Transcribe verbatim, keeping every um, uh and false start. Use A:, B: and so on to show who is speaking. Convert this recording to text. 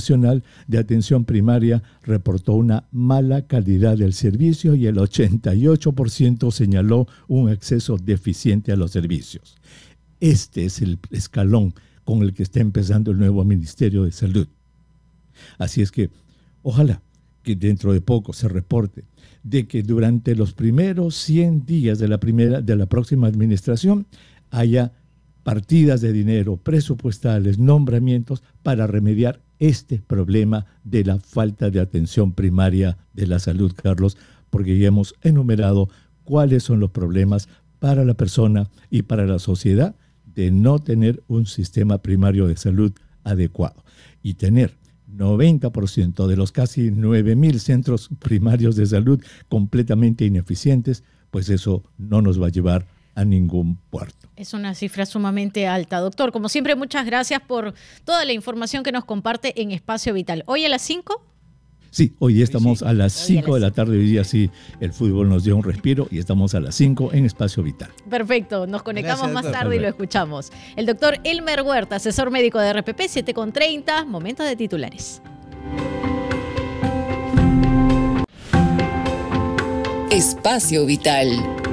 A: Nacional de Atención Primaria reportó una mala calidad del servicio y el ochenta y ocho por ciento señaló un acceso deficiente a los servicios. Este es el escalón con el que está empezando el nuevo Ministerio de Salud. Así es que, ojalá que dentro de poco se reporte de que durante los primeros cien días de la, primera, de la próxima administración haya partidas de dinero presupuestales, nombramientos para remediar este problema de la falta de atención primaria de la salud, Carlos, porque ya hemos enumerado cuáles son los problemas para la persona y para la sociedad de no tener un sistema primario de salud adecuado y tener noventa por ciento de los casi nueve mil centros primarios de salud completamente ineficientes, pues eso no nos va a llevar a ningún puerto.
B: Es una cifra sumamente alta. Doctor, como siempre, muchas gracias por toda la información que nos comparte en Espacio Vital. ¿Hoy a las cinco?
A: Sí, hoy día estamos a las cinco de la tarde. Hoy día sí, el fútbol nos dio un respiro y estamos a las cinco en Espacio Vital.
B: Perfecto, nos conectamos
C: Gracias,
B: más
C: doctor.
B: tarde y lo escuchamos. El doctor Elmer Huerta, asesor médico de R P P, siete con treinta, momento de titulares.
D: Espacio Vital.